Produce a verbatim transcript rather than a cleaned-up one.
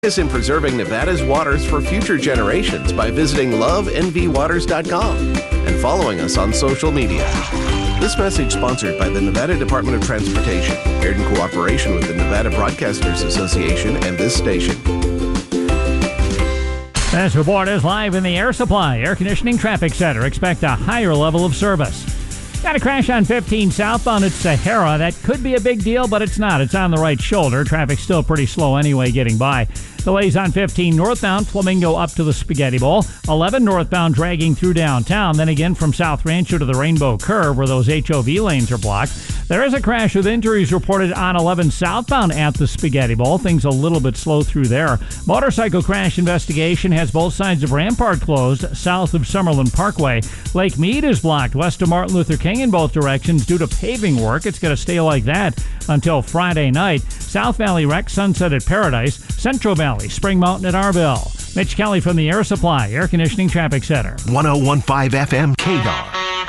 Is in preserving Nevada's waters for future generations by visiting love n v waters dot com and following us on social media. This message sponsored by the Nevada Department of Transportation, aired in cooperation with the Nevada Broadcasters Association and this station. This report is live in the Air Supply Air Conditioning Traffic Center. Expect a higher level of service. Got a crash on fifteen southbound at Sahara. That could be a big deal, but it's not. It's on the right shoulder. Traffic's still pretty slow anyway getting by. Delays on fifteen northbound, Flamingo up to the Spaghetti Bowl. eleven northbound dragging through downtown. Then again from South Rancho to the Rainbow Curve where those H O V lanes are blocked. There is a crash with injuries reported on eleven southbound at the Spaghetti Bowl. Things a little bit slow through there. Motorcycle crash investigation has both sides of Rampart closed south of Summerlin Parkway. Lake Mead is blocked west of Martin Luther King in both directions due to paving work. It's going to stay like that until Friday night. South Valley wreck, Sunset at Paradise. Central Valley, Spring Mountain at Arville. Mitch Kelly from the Air Supply Air Conditioning Traffic Center. one oh one point five F M K D A R.